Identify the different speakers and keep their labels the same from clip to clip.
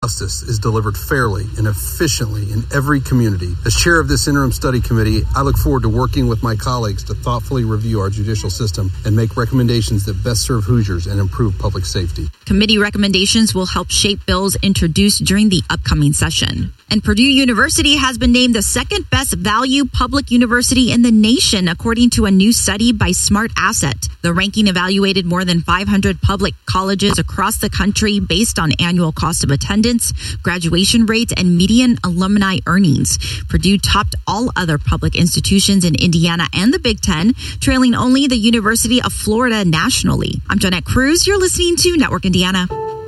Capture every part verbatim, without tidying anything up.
Speaker 1: justice is delivered fairly and efficiently in every community. As chair of this interim study committee, I look forward to working with my colleagues to thoughtfully review our judicial system and make recommendations that best serve Hoosiers and improve public safety.
Speaker 2: Committee recommendations will help shape bills introduced during the upcoming session. And Purdue University has been named the second best value public university in the nation, according to a new study by Smart Asset. The ranking evaluated more than five hundred public colleges across the country based on annual cost of attendance, graduation rates, and median alumni earnings. Purdue topped all other public institutions in Indiana and the Big Ten, trailing only the University of Florida nationally. I'm Jeanette Cruz. You're listening to Network Indiana.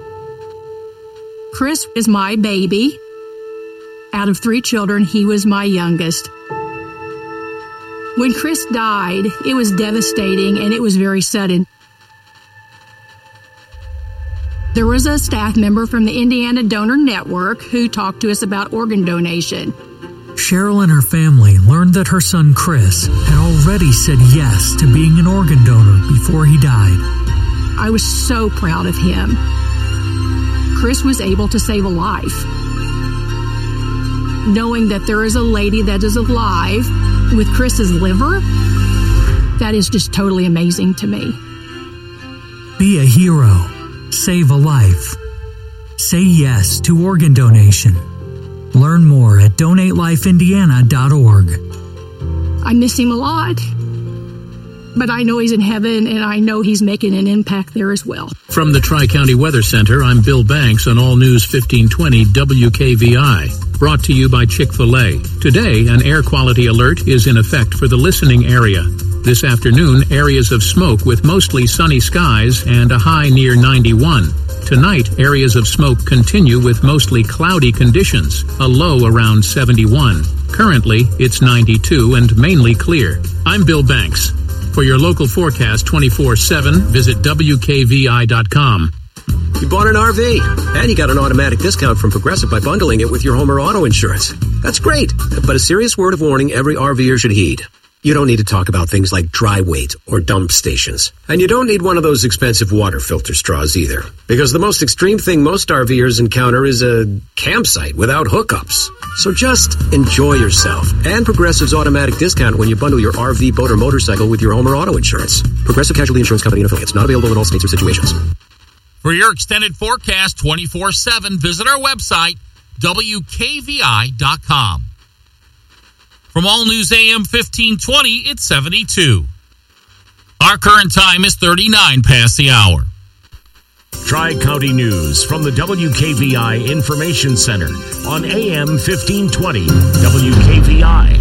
Speaker 3: Chris is my baby. Out of three children, he was my youngest. When Chris died, it was devastating and it was very sudden. There was a staff member from the Indiana Donor Network who talked to us about organ donation.
Speaker 4: Cheryl and her family learned that her son Chris had already said yes to being an organ donor before he died.
Speaker 3: I was so proud of him. Chris was able to save a life. Knowing that there is a lady that is alive with Chris's liver, that is just totally amazing to me.
Speaker 4: Be a hero. Save a life. Say yes to organ donation. Learn more at donate life indiana dot org.
Speaker 3: I miss him a lot, but I know he's in heaven, and I know he's making an impact there as well.
Speaker 5: From the Tri-County Weather Center, I'm Bill Banks on All News fifteen twenty W K V I. Brought to you by Chick-fil-A. Today, an air quality alert is in effect for the listening area. This afternoon, areas of smoke with mostly sunny skies and a high near ninety-one. Tonight, areas of smoke continue with mostly cloudy conditions, a low around seventy-one. Currently, it's ninety-two and mainly clear. I'm Bill Banks. For your local forecast twenty-four seven, visit W K V I dot com.
Speaker 6: You bought an R V, and you got an automatic discount from Progressive by bundling it with your home or auto insurance. That's great, but a serious word of warning every RVer should heed. You don't need to talk about things like dry weight or dump stations. And you don't need one of those expensive water filter straws either. Because the most extreme thing most RVers encounter is a campsite without hookups. So just enjoy yourself and Progressive's automatic discount when you bundle your R V, boat, or motorcycle with your home or auto insurance. Progressive Casualty Insurance Company and affiliates. Not available in all states or situations.
Speaker 7: For your extended forecast twenty-four seven, visit our website, W K V I dot com. From All News A M fifteen twenty, it's seventy-two. Our current time is thirty-nine past the hour.
Speaker 8: Tri-County News from the W K V I Information Center on A M fifteen twenty W K V I.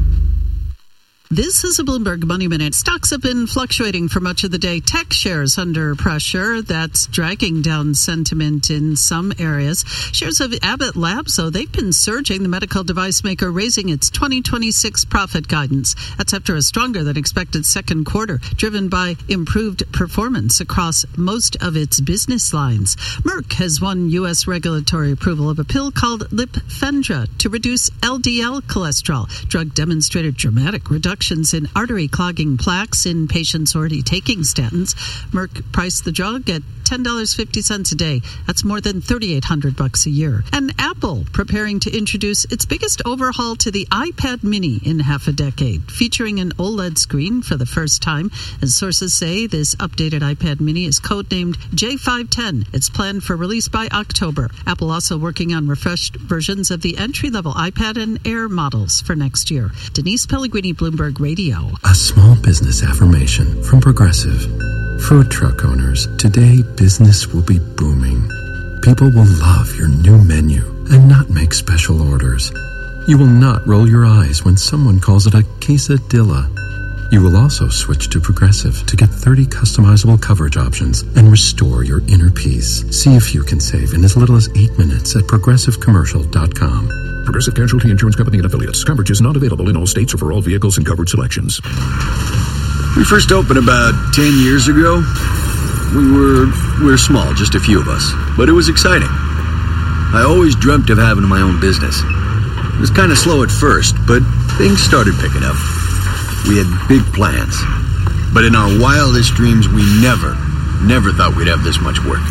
Speaker 9: This is a Bloomberg Money Minute. Stocks have been fluctuating for much of the day. Tech shares under pressure. That's dragging down sentiment in some areas. Shares of Abbott Labs, though, they've been surging. The medical device maker raising its twenty twenty-six profit guidance. That's after a stronger than expected second quarter, driven by improved performance across most of its business lines. Merck has won U S regulatory approval of a pill called Lipfendra to reduce L D L cholesterol. Drug demonstrated dramatic reduction in artery clogging plaques in patients already taking statins. Merck priced the drug at ten dollars and fifty cents a day. That's more than thirty-eight hundred bucks a year. And Apple preparing to introduce its biggest overhaul to the iPad mini in half a decade, featuring an OLED screen for the first time. As sources say, this updated iPad mini is codenamed J five ten. It's planned for release by October. Apple also working on refreshed versions of the entry-level iPad and Air models for next year. Denise Pellegrini, Bloomberg Radio.
Speaker 10: A small business affirmation from Progressive. Food truck owners, today business will be booming. People will love your new menu and not make special orders. You will not roll your eyes when someone calls it a quesadilla. You will also switch to Progressive to get thirty customizable coverage options and restore your inner peace. See if you can save in as little as eight minutes at progressive commercial dot com.
Speaker 11: Progressive Casualty Insurance Company and affiliates. Coverage is not available in all states or for all vehicles and covered selections.
Speaker 12: We first opened about ten years ago. We were we were small, just a few of us, but it was exciting. I always dreamt of having my own business. It was kind of slow at first, but things started picking up. We had big plans, but in our wildest dreams, we never, never thought we'd have this much work.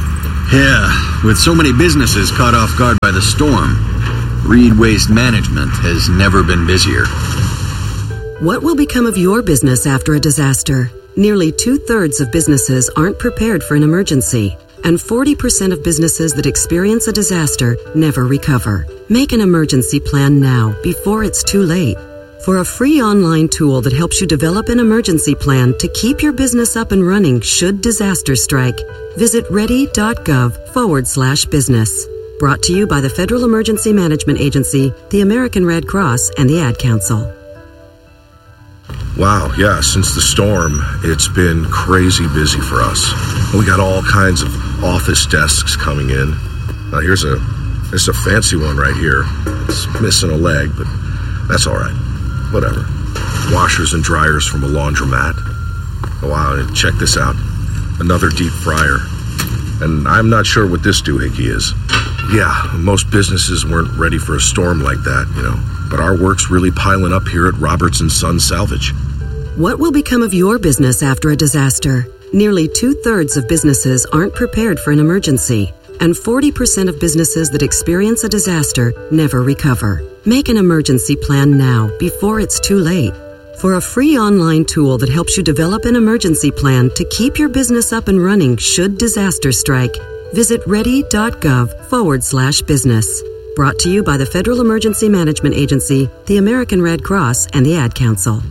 Speaker 12: Yeah, with so many businesses caught off guard by the storm, Reed Waste Management has never been busier.
Speaker 13: What will become of your business after a disaster? Nearly two-thirds of businesses aren't prepared for an emergency, and forty percent of businesses that experience a disaster never recover. Make an emergency plan now, before it's too late. For a free online tool that helps you develop an emergency plan to keep your business up and running should disaster strike, visit ready.gov forward slash business. Brought to you by the Federal Emergency Management Agency, the American Red Cross, and the Ad Council.
Speaker 14: Wow, yeah, since the storm, it's been crazy busy for us. We got all kinds of office desks coming in. Uh, here's a here's a fancy one right here. It's missing a leg, but that's all right. Whatever. Washers and dryers from a laundromat. Oh, wow, and check this out. Another deep fryer. And I'm not sure what this doohickey is. Yeah, most businesses weren't ready for a storm like that, you know. But our work's really piling up here at Roberts and Son Salvage.
Speaker 13: What will become of your business after a disaster? Nearly two-thirds of businesses aren't prepared for an emergency, and forty percent of businesses that experience a disaster never recover. Make an emergency plan now, before it's too late. For a free online tool that helps you develop an emergency plan to keep your business up and running should disaster strike, visit ready.gov forward slash business. Brought to you by the Federal Emergency Management Agency, the American Red Cross, and the Ad Council.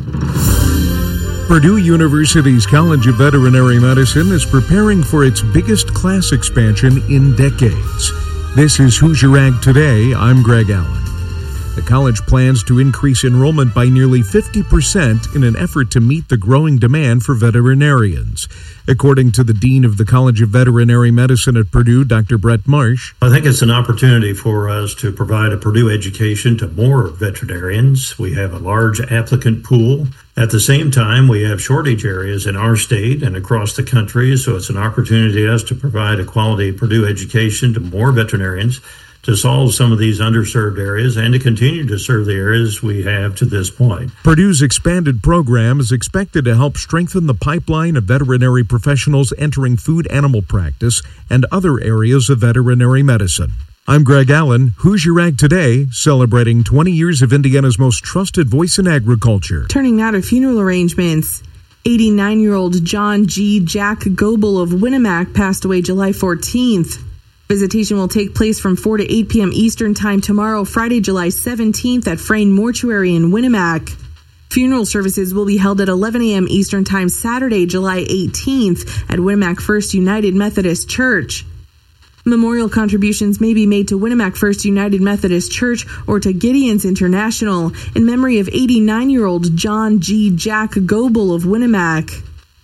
Speaker 15: Purdue University's College of Veterinary Medicine is preparing for its biggest class expansion in decades. This is Hoosier Ag Today. I'm Greg Allen. The college plans to increase enrollment by nearly fifty percent in an effort to meet the growing demand for veterinarians. According to the Dean of the College of Veterinary Medicine at Purdue, Doctor Brett Marsh,
Speaker 16: I think it's an opportunity for us to provide a Purdue education to more veterinarians. We have a large applicant pool. At the same time, we have shortage areas in our state and across the country, so it's an opportunity for us to provide a quality Purdue education to more veterinarians, to solve some of these underserved areas and to continue to serve the areas we have to this point.
Speaker 15: Purdue's expanded program is expected to help strengthen the pipeline of veterinary professionals entering food animal practice and other areas of veterinary medicine. I'm Greg Allen, Hoosier Ag Today, celebrating twenty years of Indiana's most trusted voice in agriculture.
Speaker 17: Turning now to funeral arrangements. eighty-nine-year-old John G. Jack Goebel of Winnemac passed away July fourteenth. Visitation will take place from four to eight p.m. Eastern Time tomorrow, Friday, July seventeenth at Frayne Mortuary in Winnemac. Funeral services will be held at eleven a.m. Eastern Time Saturday, July eighteenth at Winnemac First United Methodist Church. Memorial contributions may be made to Winnemac First United Methodist Church or to Gideon's International in memory of eighty-nine-year-old John G. Jack Goebel of Winnemac.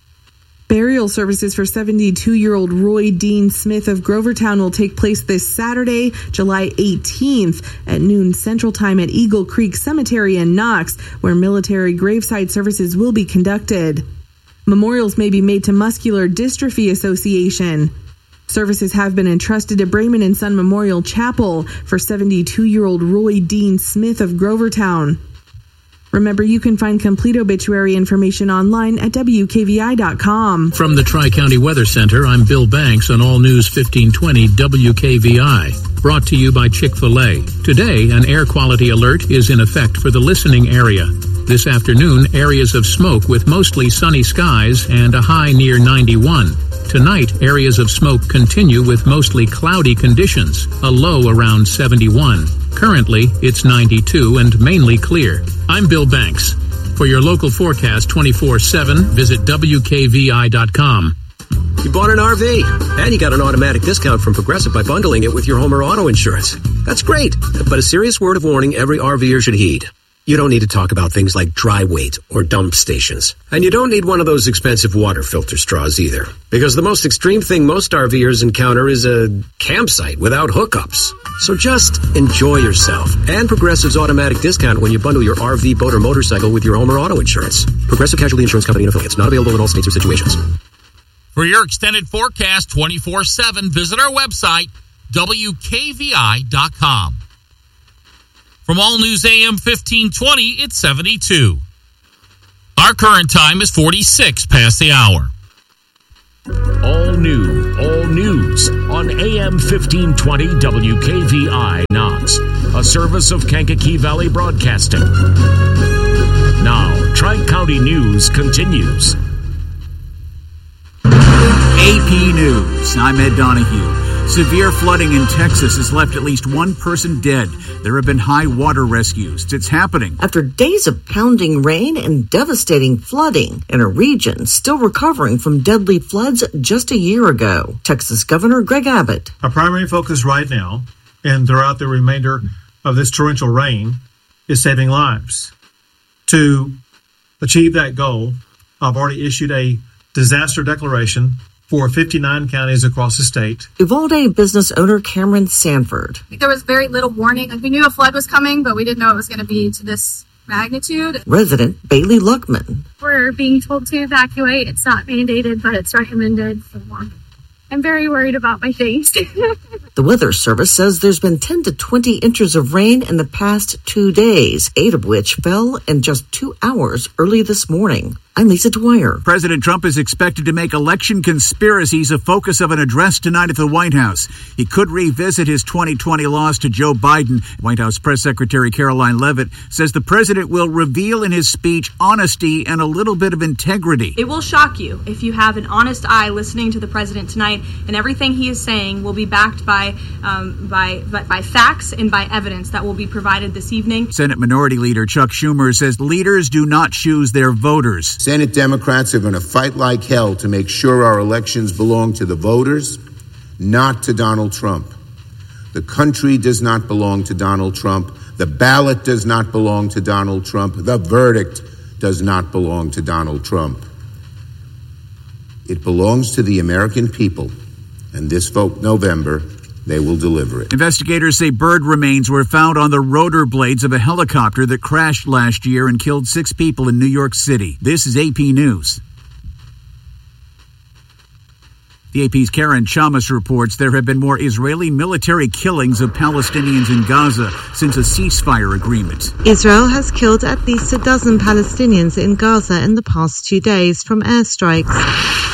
Speaker 17: Burial services for seventy-two-year-old Roy Dean Smith of Grovertown will take place this Saturday, July eighteenth at noon Central Time at Eagle Creek Cemetery in Knox, where military graveside services will be conducted. Memorials may be made to Muscular Dystrophy Association. Services have been entrusted to Brayman and Son Memorial Chapel for seventy-two-year-old Roy Dean Smith of Grovertown. Remember, you can find complete obituary information online at W K V I dot com.
Speaker 5: From the Tri-County Weather Center, I'm Bill Banks on All News fifteen twenty W K V I. Brought to you by Chick-fil-A. Today, an air quality alert is in effect for the listening area. This afternoon, areas of smoke with mostly sunny skies and a high near ninety-one. Tonight, areas of smoke continue with mostly cloudy conditions, a low around seventy-one. Currently, it's ninety-two and mainly clear. I'm Bill Banks. For your local forecast twenty-four seven, visit W K V I dot com.
Speaker 6: You bought an R V, and you got an automatic discount from Progressive by bundling it with your home or auto insurance. That's great, but a serious word of warning every RVer should heed. You don't need to talk about things like dry weight or dump stations. And you don't need one of those expensive water filter straws either. Because the most extreme thing most RVers encounter is a campsite without hookups. So just enjoy yourself and Progressive's automatic discount when you bundle your R V, boat, or motorcycle with your home or auto insurance. Progressive Casualty Insurance Company and affiliates. Not available in all states or situations.
Speaker 7: For your extended forecast twenty-four seven, visit our website, W K V I dot com. From All News A M fifteen twenty, it's seventy-two. Our current time is forty-six past the hour.
Speaker 8: All new, all news on A M fifteen twenty W K V I Knox, a service of Kankakee Valley Broadcasting. Now, Tri-County News continues.
Speaker 18: A P News. I'm Ed Donahue. Severe flooding in Texas has left at least one person dead. There have been high water rescues. It's happening
Speaker 19: after days of pounding rain and devastating flooding in a region still recovering from deadly floods just a year ago. Texas Governor Greg Abbott.
Speaker 20: Our primary focus right now and throughout the remainder of this torrential rain is saving lives. To achieve that goal, I've already issued a disaster declaration for fifty-nine counties across the state.
Speaker 19: Uvalde business owner Cameron Sanford.
Speaker 21: There was very little warning. Like, we knew a flood was coming, but we didn't know it was going to be to this magnitude.
Speaker 19: Resident Bailey Luckman.
Speaker 22: We're being told to evacuate. It's not mandated, but it's recommended. So I'm very worried about my things.
Speaker 19: The Weather Service says there's been ten to twenty inches of rain in the past two days, eight of which fell in just two hours early this morning. I'm Lisa Dwyer.
Speaker 18: President Trump is expected to make election conspiracies a focus of an address tonight at the White House. He could revisit his twenty twenty loss to Joe Biden. White House Press Secretary Caroline Leavitt says the president will reveal in his speech honesty and a little bit of integrity.
Speaker 23: It will shock you if you have an honest eye listening to the president tonight, and everything he is saying will be backed by um, by, by by facts and by evidence that will be provided this evening.
Speaker 18: Senate Minority Leader Chuck Schumer says leaders do not choose their voters.
Speaker 24: Senate Democrats are going to fight like hell to make sure our elections belong to the voters, not to Donald Trump. The country does not belong to Donald Trump. The ballot does not belong to Donald Trump. The verdict does not belong to Donald Trump. It belongs to the American people, and this vote November, they will deliver it.
Speaker 18: Investigators say bird remains were found on the rotor blades of a helicopter that crashed last year and killed six people in New York City. This is A P News. The A P's Karen Chamas reports there have been more Israeli military killings of Palestinians in Gaza since a ceasefire agreement.
Speaker 25: Israel has killed at least a dozen Palestinians in Gaza in the past two days from airstrikes.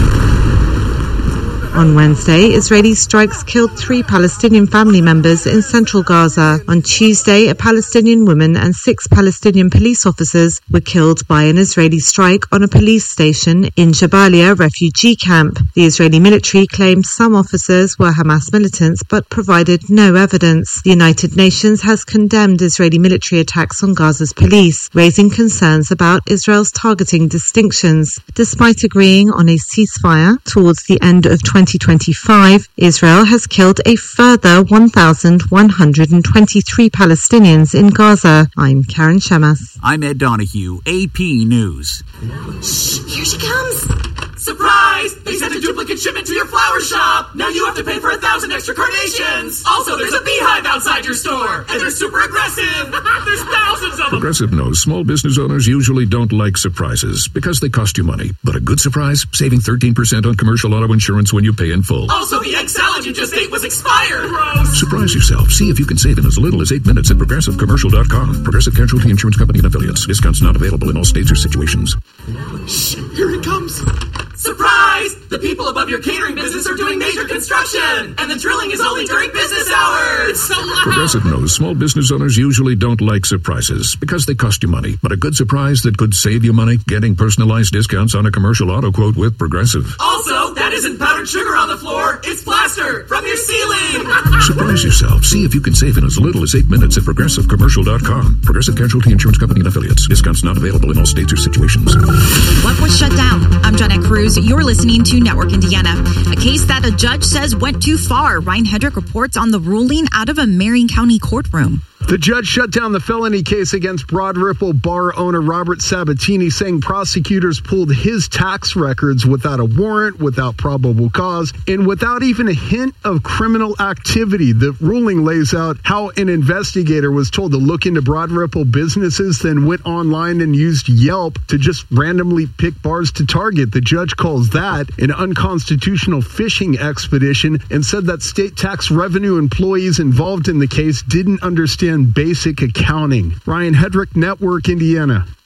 Speaker 25: On Wednesday, Israeli strikes killed three Palestinian family members in central Gaza. On Tuesday, a Palestinian woman and six Palestinian police officers were killed by an Israeli strike on a police station in Jabalia refugee camp. The Israeli military claimed some officers were Hamas militants but provided no evidence. The United Nations has condemned Israeli military attacks on Gaza's police, raising concerns about Israel's targeting distinctions. Despite agreeing on a ceasefire towards the end of twenty twenty-five, Israel has killed a further one thousand one hundred twenty-three Palestinians in Gaza. I'm Karen Chamas.
Speaker 18: I'm Ed Donahue, A P News.
Speaker 26: Shh, here she comes. Surprise! They sent a duplicate shipment to your flower shop. Now you have to pay for a thousand extra carnations. Also, there's a beehive outside your store, and they're super aggressive. There's thousands of them.
Speaker 11: Progressive knows small business owners usually don't like surprises because they cost you money. But a good surprise, saving thirteen percent on commercial auto insurance when you pay in full.
Speaker 26: Also, the egg salad you just ate was expired. Gross.
Speaker 11: Surprise yourself. See if you can save in as little as eight minutes at progressive commercial dot com. Progressive Casualty Insurance Company and affiliates. Discounts not available in all states or situations.
Speaker 26: Shh, here it comes. Surprise! The people above your catering business are doing major construction, and the drilling is only during business hours. It's so loud.
Speaker 11: Progressive knows small business owners usually don't like surprises because they cost you money. But a good surprise that could save you money, getting personalized discounts on a commercial auto quote with Progressive.
Speaker 26: Also, that isn't powdered sugar on the floor. It's plaster from your ceiling.
Speaker 11: Surprise yourself. See if you can save in as little as eight minutes at progressive commercial dot com. Progressive Casualty Insurance Company and affiliates. Discounts not available in all states or situations.
Speaker 2: What was shut down? I'm Jenna Cruz. You're listening to Network Indiana. A case that a judge says went too far. Ryan Hedrick reports on the ruling out of a Marion County courtroom.
Speaker 1: The judge shut down the felony case against Broad Ripple bar owner Robert Sabatini, saying prosecutors pulled his tax records without a warrant, without probable cause, and without even a hint of criminal activity. The ruling lays out how an investigator was told to look into Broad Ripple businesses, then went online and used Yelp to just randomly pick bars to target. The judge calls that an unconstitutional fishing expedition and said that state tax revenue employees involved in the case didn't understand basic accounting. Ryan Hedrick, Network Indiana.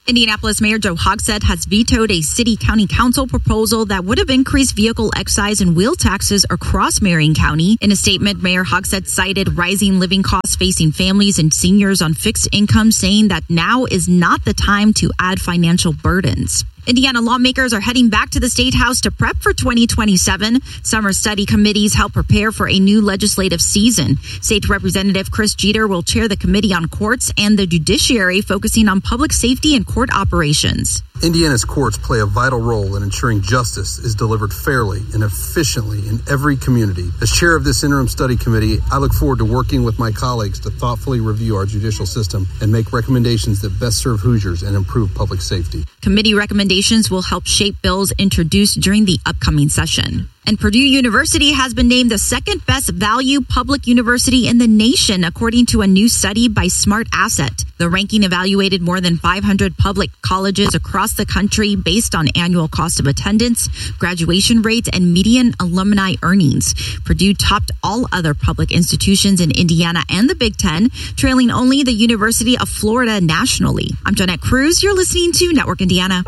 Speaker 2: Indianapolis Mayor Joe Hogsett has vetoed a city-county council proposal that would have increased vehicle excise and wheel taxes across Marion County. In a statement, Mayor Hogsett cited rising living costs facing families and seniors on fixed incomes, saying that now is not the time to add financial burdens. Indiana lawmakers are heading back to the State House to prep for twenty twenty-seven. Summer study committees help prepare for a new legislative season. State Representative Chris Jeter will chair the Committee on Courts and the Judiciary, focusing on public safety and court operations.
Speaker 1: Indiana's courts play a vital role in ensuring justice is delivered fairly and efficiently in every community. As chair of this interim study committee, I look forward to working with my colleagues to thoughtfully review our judicial system and make recommendations that best serve Hoosiers and improve public safety.
Speaker 2: Committee recommendations will help shape bills introduced during the upcoming session. And Purdue University has been named the second best value public university in the nation, according to a new study by Smart Asset. The ranking evaluated more than five hundred public colleges across the country based on annual cost of attendance, graduation rates, and median alumni earnings. Purdue topped all other public institutions in Indiana and the Big Ten, trailing only the University of Florida nationally. I'm Jeanette Cruz. You're listening to Network Indiana.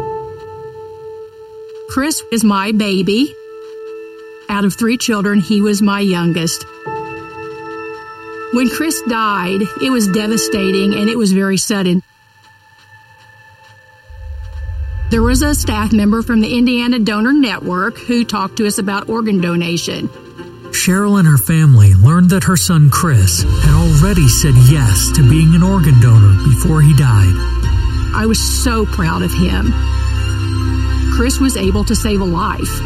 Speaker 3: Chris is my baby. Out of three children, he was my youngest. When Chris died, it was devastating and it was very sudden. There was a staff member from the Indiana Donor Network who talked to us about organ donation.
Speaker 4: Cheryl and her family learned that her son Chris had already said yes to being an organ donor before he died.
Speaker 3: I was so proud of him. Chris was able to save a life.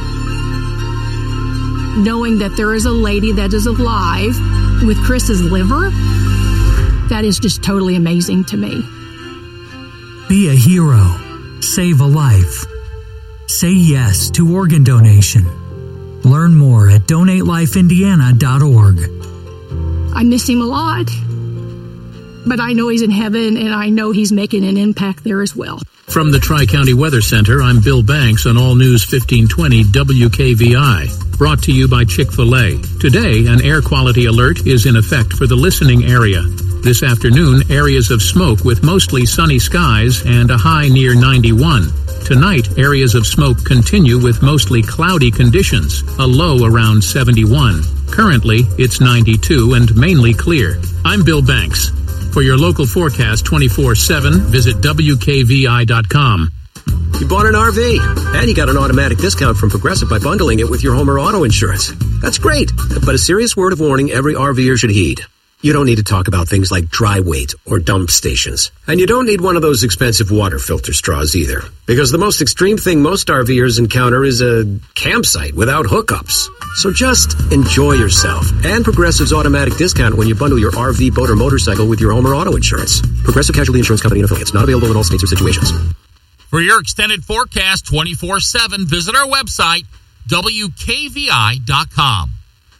Speaker 3: Knowing that there is a lady that is alive with Chris's liver, that is just totally amazing to me.
Speaker 4: Be a hero. Save a life. Say yes to organ donation. Learn more at donate life indiana dot org.
Speaker 3: I miss him a lot, but I know he's in heaven and I know he's making an impact there as well.
Speaker 5: From the Tri-County Weather Center, I'm Bill Banks on All News fifteen twenty W K V I. Brought to you by Chick-fil-A. Today, an air quality alert is in effect for the listening area. This afternoon, areas of smoke with mostly sunny skies and a high near ninety-one. Tonight, areas of smoke continue with mostly cloudy conditions, a low around seventy-one. Currently, it's ninety-two and mainly clear. I'm Bill Banks. For your local forecast twenty-four seven, visit W K V I dot com.
Speaker 6: You bought an R V, and you got an automatic discount from Progressive by bundling it with your home or auto insurance. That's great, but a serious word of warning every RVer should heed. You don't need to talk about things like dry weight or dump stations. And you don't need one of those expensive water filter straws either. Because the most extreme thing most RVers encounter is a campsite without hookups. So just enjoy yourself and Progressive's automatic discount when you bundle your R V, boat, or motorcycle with your home or auto insurance. Progressive Casualty Insurance Company and affiliates. Not available in all states or situations.
Speaker 7: For your extended forecast twenty-four seven, visit our website, W K V I dot com.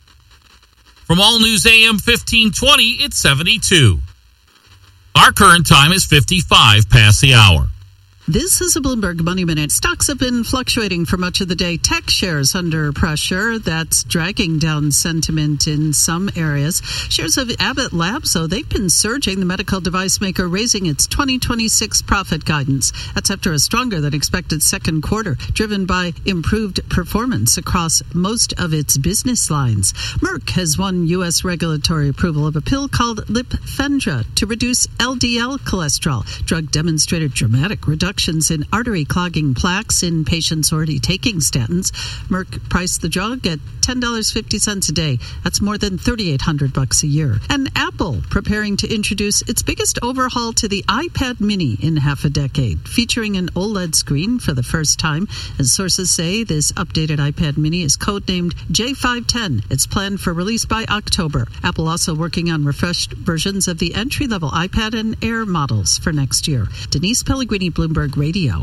Speaker 7: From All News A M fifteen twenty, it's seventy-two. Our current time is fifty-five past the hour.
Speaker 9: This is a Bloomberg Money Minute. Stocks have been fluctuating for much of the day. Tech shares under pressure. That's dragging down sentiment in some areas. Shares of Abbott Labs, so they've been surging. The medical device maker raising its twenty twenty-six profit guidance. That's after a stronger than expected second quarter, driven by improved performance across most of its business lines. Merck has won U S regulatory approval of a pill called Lipfendra to reduce L D L cholesterol. Drug demonstrated dramatic reduction in artery clogging plaques in patients already taking statins. Merck priced the drug at ten dollars and fifty cents a day. That's more than thirty-eight hundred bucks a year. And Apple preparing to introduce its biggest overhaul to the iPad mini in half a decade, featuring an OLED screen for the first time. As sources say, this updated iPad mini is codenamed J five ten. It's planned for release by October. Apple also working on refreshed versions of the entry-level iPad and Air models for next year. Denise Pellegrini, Bloomberg Radio.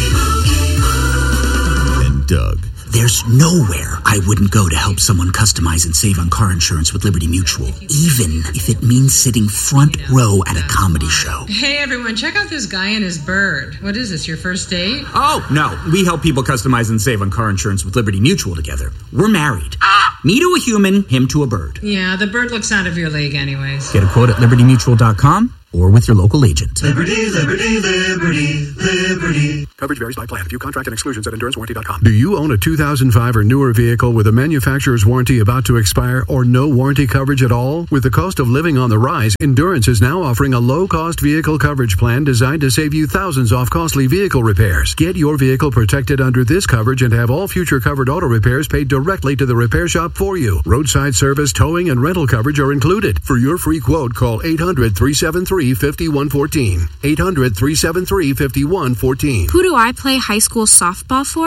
Speaker 10: And Doug. There's nowhere I wouldn't go to help someone customize and save on car insurance with Liberty Mutual, even if it means sitting front row at a comedy show.
Speaker 12: Hey, everyone, check out this guy and his bird. What is this, your first date?
Speaker 10: Oh, no. We help people customize and save on car insurance with Liberty Mutual together. We're married. Ah! Me to a human, him to a bird.
Speaker 12: Yeah, the bird looks out of your league anyways.
Speaker 10: Get a quote at liberty mutual dot com. or with your local agent.
Speaker 8: Liberty, liberty, liberty, liberty.
Speaker 13: Coverage varies by plan. View contract and exclusions at endurance warranty dot com.
Speaker 14: Do you own a two thousand five or newer vehicle with a manufacturer's warranty about to expire or no warranty coverage at all? With the cost of living on the rise, Endurance is now offering a low-cost vehicle coverage plan designed to save you thousands off costly vehicle repairs. Get your vehicle protected under this coverage and have all future covered auto repairs paid directly to the repair shop for you. Roadside service, towing, and rental coverage are included. For your free quote, call eight hundred, three seven three, five one one four. eight hundred, three seven three, five one one four.
Speaker 15: Who do I play high school softball for?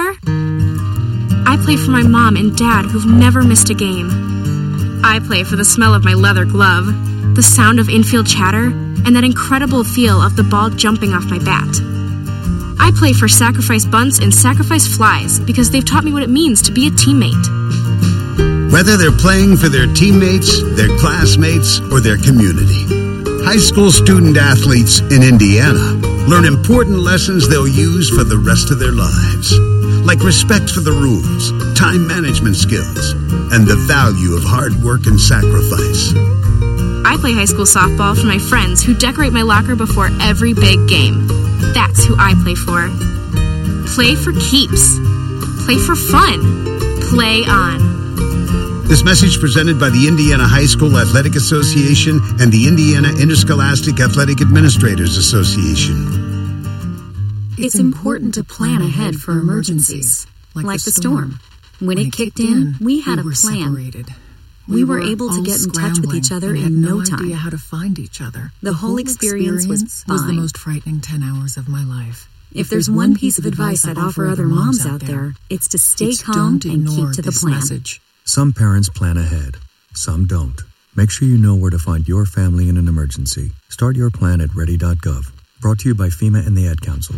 Speaker 15: I play for my mom and dad who've never missed a game. I play for the smell of my leather glove, the sound of infield chatter, and that incredible feel of the ball jumping off my bat. I play for Sacrifice Bunts and Sacrifice Flies because they've taught me what it means to be a teammate.
Speaker 16: Whether they're playing for their teammates, their classmates, or their community, high school student athletes in Indiana learn important lessons they'll use for the rest of their lives, like respect for the rules, time management skills, and the value of hard work and sacrifice.
Speaker 15: I play high school softball for my friends who decorate my locker before every big game. That's who I play for. Play for keeps. Play for fun. Play on.
Speaker 16: This message presented by the Indiana High School Athletic Association and the Indiana Interscholastic Athletic Administrators Association.
Speaker 17: It's important to plan ahead for emergencies, like, like the storm. When, when it kicked in, we had we a plan. Separated. We, we were, were able to get in touch with each other in no, no time.
Speaker 27: Idea how to find each other.
Speaker 17: The, the whole experience, experience was fine.
Speaker 27: was the most frightening ten hours of my life.
Speaker 17: If, if there's, there's one piece of advice I'd offer other moms out there, it's to stay it's calm and keep to the plan.
Speaker 27: Message.
Speaker 28: Some parents plan ahead, some don't. Make sure you know where to find your family in an emergency. Start your plan at ready dot gov. Brought to you by FEMA and the Ad Council.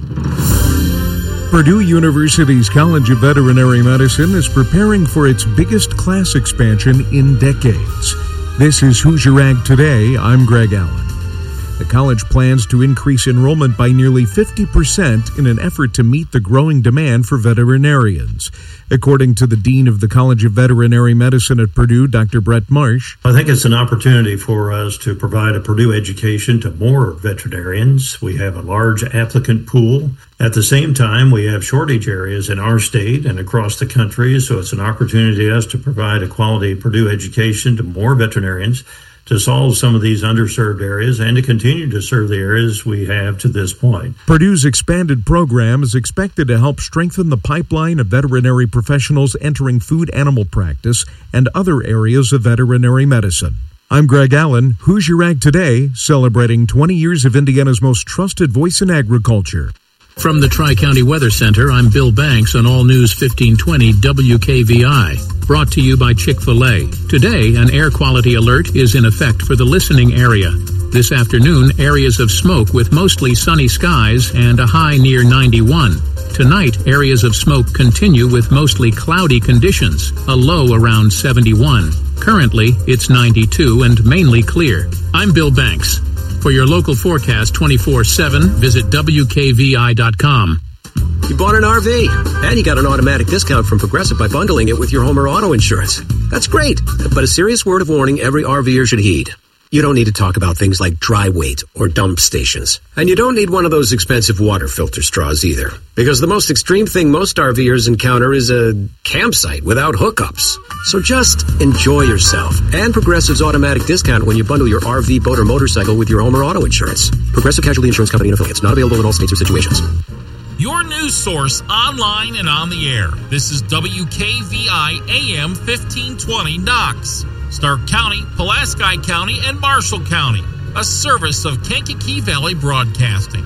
Speaker 11: Purdue University's College of Veterinary Medicine is preparing for its biggest class expansion in decades. This is Hoosier Ag Today. I'm Greg Allen. The college plans to increase enrollment by nearly fifty percent in an effort to meet the growing demand for veterinarians. According to the Dean of the College of Veterinary Medicine at Purdue, Doctor Brett Marsh,
Speaker 29: I think it's an opportunity for us to provide a Purdue education to more veterinarians. We have a large applicant pool. At the same time, we have shortage areas in our state and across the country, so it's an opportunity for us to provide a quality Purdue education to more veterinarians, to solve some of these underserved areas and to continue to serve the areas we have to this point.
Speaker 11: Purdue's expanded program is expected to help strengthen the pipeline of veterinary professionals entering food animal practice and other areas of veterinary medicine. I'm Greg Allen, Hoosier Ag Today, celebrating twenty years of Indiana's most trusted voice in agriculture.
Speaker 5: From the Tri-County Weather Center, I'm Bill Banks on All News fifteen twenty W K V I. Brought to you by Chick-fil-A. Today, an air quality alert is in effect for the listening area. This afternoon, areas of smoke with mostly sunny skies and a high near ninety-one. Tonight, areas of smoke continue with mostly cloudy conditions, a low around seventy-one. Currently, it's ninety-two and mainly clear. I'm Bill Banks. For your local forecast twenty-four seven, visit W K V I dot com.
Speaker 6: You bought an R V, and you got an automatic discount from Progressive by bundling it with your home or auto insurance. That's great, but a serious word of warning every RVer should heed. You don't need to talk about things like dry weight or dump stations. And you don't need one of those expensive water filter straws either. Because the most extreme thing most RVers encounter is a campsite without hookups. So just enjoy yourself and Progressive's automatic discount when you bundle your R V, boat, or motorcycle with your home or auto insurance. Progressive Casualty Insurance Company and Affiliates. Not available in all states or situations.
Speaker 7: Your news source online and on the air. This is W K V I A M fifteen twenty Knox. Stark County, Pulaski County, and Marshall County. A service of Kankakee Valley Broadcasting.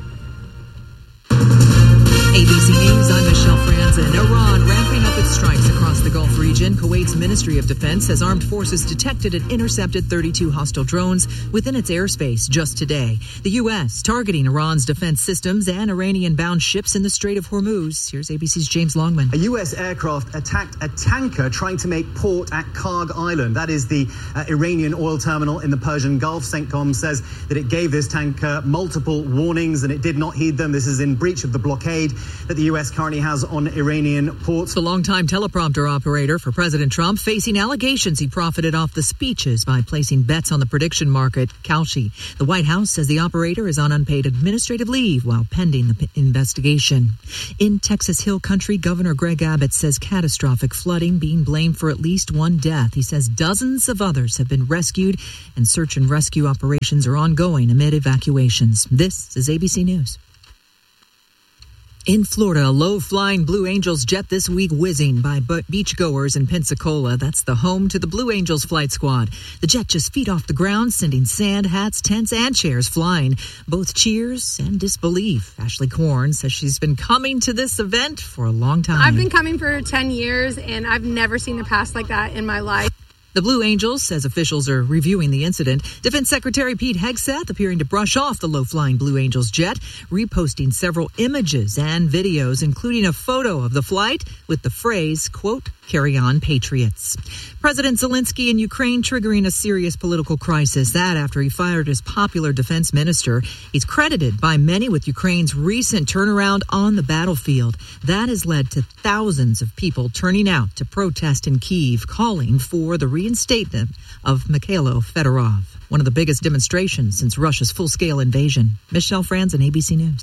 Speaker 30: A B C News, I'm Michelle Franzen. Iran ramping up its strikes across the Gulf region. Kuwait's Ministry of Defense says armed forces detected and intercepted thirty-two hostile drones within its airspace just today. The U S targeting Iran's defense systems and Iranian-bound ships in the Strait of Hormuz. Here's A B C's James Longman.
Speaker 31: A U S aircraft attacked a tanker trying to make port at Karg Island. That is the uh, Iranian oil terminal in the Persian Gulf. CENTCOM says that it gave this tanker multiple warnings and it did not heed them. This is in breach of the blockade. that the U S currently has on Iranian ports.
Speaker 30: The longtime teleprompter operator for President Trump facing allegations he profited off the speeches by placing bets on the prediction market, Kalshi. The White House says the operator is on unpaid administrative leave while pending the p- investigation. In Texas Hill Country, Governor Greg Abbott says catastrophic flooding being blamed for at least one death. He says dozens of others have been rescued and search and rescue operations are ongoing amid evacuations. This is A B C News. In Florida, a low-flying Blue Angels jet this week whizzing by beachgoers in Pensacola. That's the home to the Blue Angels flight squad. The jet just feet off the ground, sending sand, hats, tents, and chairs flying. Both cheers and disbelief. Ashley Korn says she's been coming to this event for a long time.
Speaker 1: I've been coming for ten years, and I've never seen a pass like that in my life.
Speaker 30: The Blue Angels says officials are reviewing the incident. Defense Secretary Pete Hegseth appearing to brush off the low-flying Blue Angels jet, reposting several images and videos, including a photo of the flight with the phrase, quote, "Carry on, Patriots." President Zelensky in Ukraine triggering a serious political crisis. That after he fired his popular defense minister. He's credited by many with Ukraine's recent turnaround on the battlefield. That has led to thousands of people turning out to protest in Kyiv, calling for the reinstatement of Mikhailo Fedorov, one of the biggest demonstrations since Russia's full-scale invasion. Michelle Franzen, A B C News.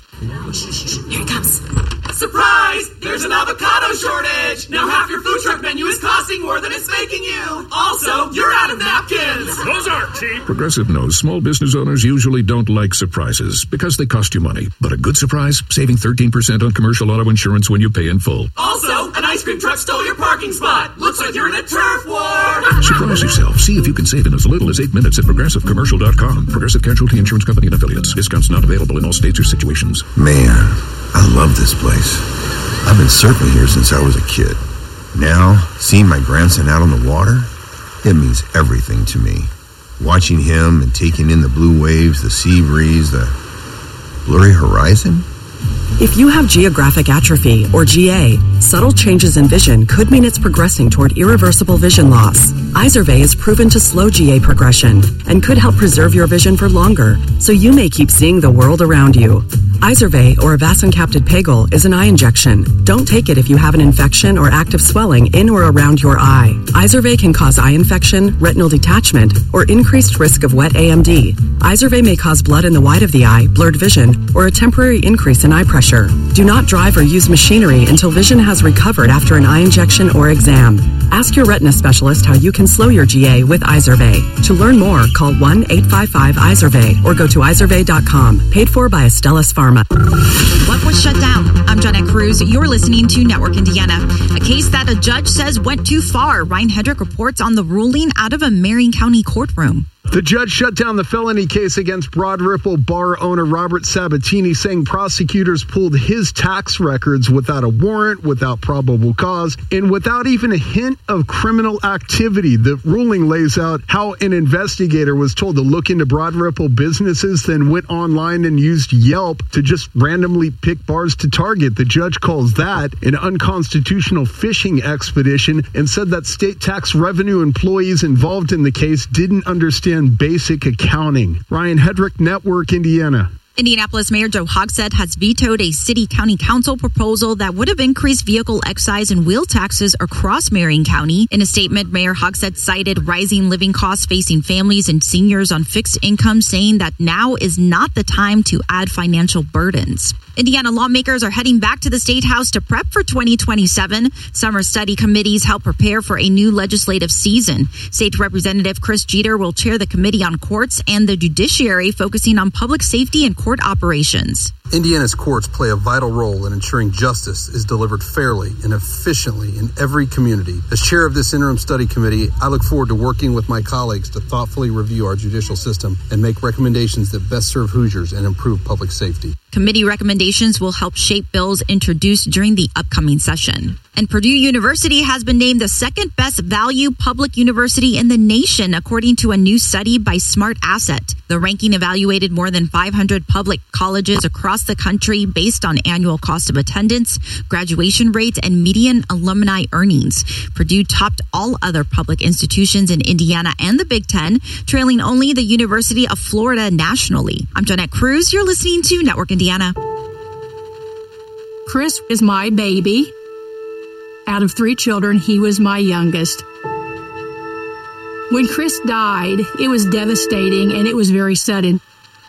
Speaker 2: Here it comes. Surprise! There's an avocado shortage! Now half your food truck menu is costing more than it's making you! Also, you're out of napkins!
Speaker 18: Those aren't cheap! Progressive knows small business owners usually don't like surprises because they cost you money. But a good surprise? Saving thirteen percent on commercial auto insurance when you pay in full.
Speaker 2: Also, an ice cream truck stole your parking spot! Looks like you're in a turf war!
Speaker 18: Surprise yourself. See if you can save in as little as eight minutes at Progressive Commercial dot com. Progressive Casualty Insurance Company and Affiliates. Discounts not available in all states or situations.
Speaker 19: Man, I love this place. I've been surfing here since I was a kid. Now, seeing my grandson out on the water, it means everything to me. Watching him and taking in the blue waves, the sea breeze, the blurry horizon.
Speaker 20: If you have geographic atrophy, or G A, subtle changes in vision could mean it's progressing toward irreversible vision loss. Izervay is proven to slow G A progression and could help preserve your vision for longer, so you may keep seeing the world around you. Izervay, or avacincaptad pegol, is an eye injection. Don't take it if you have an infection or active swelling in or around your eye. Izervay can cause eye infection, retinal detachment, or increased risk of wet A M D. Izervay may cause blood in the white of the eye, blurred vision, or a temporary increase in eye pressure. Do not drive or use machinery until vision has recovered after an eye injection or exam. Ask your retina specialist how you can slow your G A with Izervay. To learn more, call one eight five five Izervay or go to izervay dot com. Paid for by Astellas Pharma.
Speaker 21: What was shut down? I'm Jonette Cruz. You're listening to Network Indiana. A case that a judge says went too far. Ryan Hedrick reports on the ruling out of a Marion County courtroom.
Speaker 22: The judge shut down the felony case against Broad Ripple bar owner Robert Sabatini, saying prosecutors pulled his tax records without a warrant, without probable cause, and without even a hint of criminal activity. The ruling lays out how an investigator was told to look into Broad Ripple businesses, then went online and used Yelp to just randomly pick bars to target. The judge calls that an unconstitutional fishing expedition and said that state tax revenue employees involved in the case didn't understand basic accounting. Ryan Hedrick, Network Indiana.
Speaker 21: Indianapolis Mayor Joe Hogsett has vetoed a city-county council proposal that would have increased vehicle excise and wheel taxes across Marion County. In a statement, Mayor Hogsett cited rising living costs facing families and seniors on fixed income, saying that now is not the time to add financial burdens. Indiana lawmakers are heading back to the State House to prep for twenty twenty-seven. Summer study committees help prepare for a new legislative season. State Representative Chris Jeter will chair the Committee on Courts and the Judiciary, focusing on public safety and court operations.
Speaker 23: Indiana's courts play a vital role in ensuring justice is delivered fairly and efficiently in every community. As chair of this interim study committee, I look forward to working with my colleagues to thoughtfully review our judicial system and make recommendations that best serve Hoosiers and improve public safety.
Speaker 21: Committee recommendations will help shape bills introduced during the upcoming session. And Purdue University has been named the second best value public university in the nation, according to a new study by Smart Asset. The ranking evaluated more than five hundred public colleges across the country based on annual cost of attendance, graduation rates, and median alumni earnings. Purdue topped all other public institutions in Indiana and the Big Ten, trailing only the University of Florida nationally. I'm Jonette Cruz. You're listening to Network Indiana.
Speaker 3: Chris is my baby. Out of three children, he was my youngest. When Chris died, it was devastating and it was very sudden.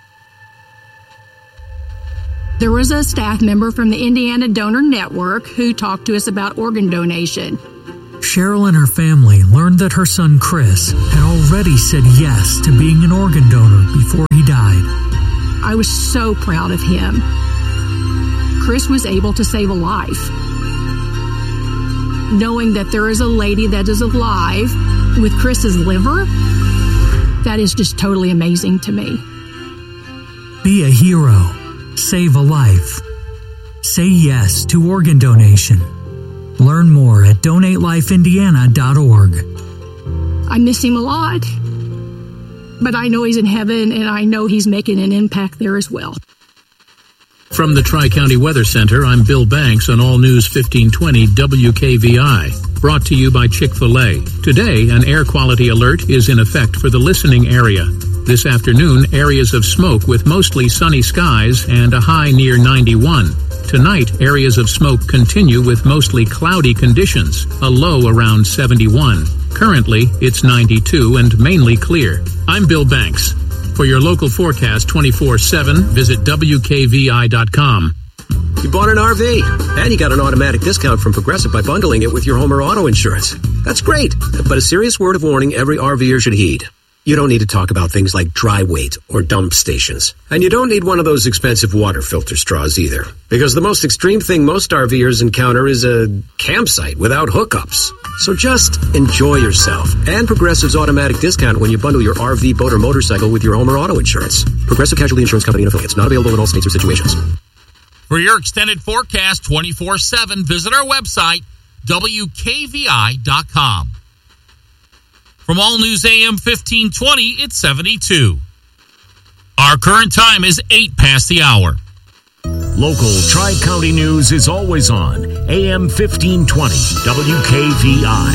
Speaker 3: There was a staff member from the Indiana Donor Network who talked to us about organ donation.
Speaker 4: Cheryl and her family learned that her son Chris had already said yes to being an organ donor before he died.
Speaker 3: I was so proud of him. Chris was able to save a life. Knowing that there is a lady that is alive with Chris's liver, that is just totally amazing to me.
Speaker 4: Be a hero. Save a life. Say yes to organ donation. Learn more at donate life indiana dot org.
Speaker 3: I miss him a lot, but I know he's in heaven and I know he's making an impact there as well.
Speaker 5: From the Tri-County Weather Center, I'm Bill Banks on All News fifteen twenty W K V I. Brought to you by Chick-fil-A. Today, an air quality alert is in effect for the listening area. This afternoon, areas of smoke with mostly sunny skies and a high near ninety-one. Tonight, areas of smoke continue with mostly cloudy conditions, a low around seventy-one. Currently, it's ninety-two and mainly clear. I'm Bill Banks. For your local forecast twenty-four seven, visit W K V I dot com.
Speaker 6: You bought an R V, and you got an automatic discount from Progressive by bundling it with your home or auto insurance. That's great, but a serious word of warning every RVer should heed. You don't need to talk about things like dry weight or dump stations. And you don't need one of those expensive water filter straws either. Because the most extreme thing most RVers encounter is a campsite without hookups. So just enjoy yourself. And Progressive's automatic discount when you bundle your R V, boat, or motorcycle with your home or auto insurance. Progressive Casualty Insurance Company and affiliates. Not available in all states or situations.
Speaker 7: For your extended forecast twenty-four seven, visit our website, W K V I dot com. From All News A M fifteen twenty, it's seventy-two. Our current time is eight past the hour.
Speaker 8: Local Tri-County news is always on A M fifteen twenty W K V I.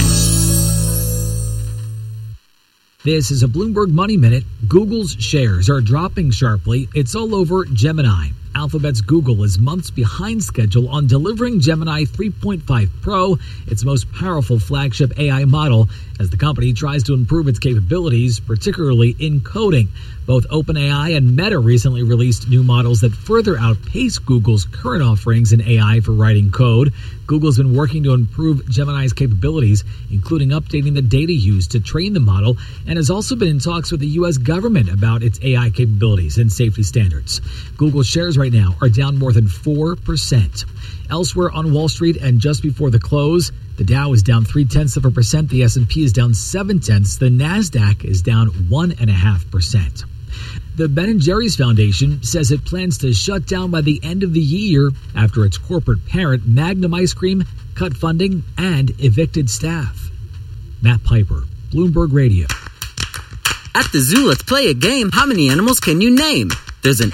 Speaker 9: This is a Bloomberg Money Minute. Google's shares are dropping sharply. It's all over Gemini. Alphabet's Google is months behind schedule on delivering Gemini three point five Pro, its most powerful flagship A I model, as the company tries to improve its capabilities, particularly in coding. Both OpenAI and Meta recently released new models that further outpace Google's current offerings in A I for writing code. Google's been working to improve Gemini's capabilities, including updating the data used to train the model, and has also been in talks with the U S government about its A I capabilities and safety standards. Google shares right now are down more than four percent. Elsewhere on Wall Street and just before the close, the Dow is down three-tenths of a percent, the S and P is down seven-tenths, the NASDAQ is down one point five percent. The Ben and Jerry's Foundation says it plans to shut down by the end of the year after its corporate parent, Magnum Ice Cream, cut funding and evicted staff. Matt Piper, Bloomberg Radio.
Speaker 10: At the zoo, let's play a game. How many animals can you name? There's an